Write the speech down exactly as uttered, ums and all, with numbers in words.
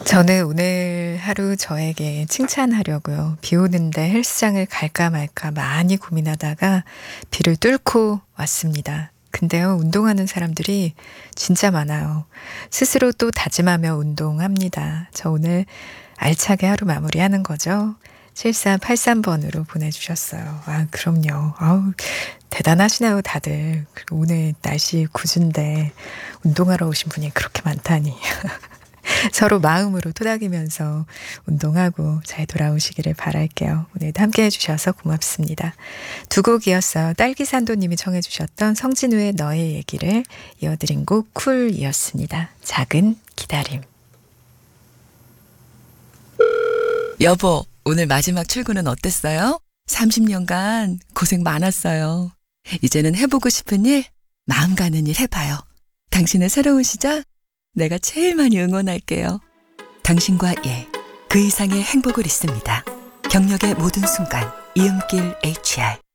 저는 오늘 하루 저에게 칭찬하려고요. 비 오는데 헬스장을 갈까 말까 많이 고민하다가 비를 뚫고 왔습니다. 근데요, 운동하는 사람들이 진짜 많아요. 스스로 또 다짐하며 운동합니다. 저 오늘 알차게 하루 마무리하는 거죠. 칠사팔삼 번으로 보내주셨어요. 아, 그럼요. 아우, 대단하시네요, 다들. 그리고 오늘 날씨 궂은데 운동하러 오신 분이 그렇게 많다니. 서로 마음으로 토닥이면서 운동하고 잘 돌아오시기를 바랄게요. 오늘도 함께 해주셔서 고맙습니다. 두 곡이었어요. 딸기산도님이 청해 주셨던 성진우의 너의 얘기를 이어드린 곡 쿨이었습니다. 작은 기다림. 여보, 오늘 마지막 출근은 어땠어요? 삼십 년간 고생 많았어요. 이제는 해보고 싶은 일, 마음 가는 일 해봐요. 당신의 새로운 시작, 내가 제일 많이 응원할게요. 당신과 예, 그 이상의 행복을 있습니다. 경력의 모든 순간, 이음길 에이치알.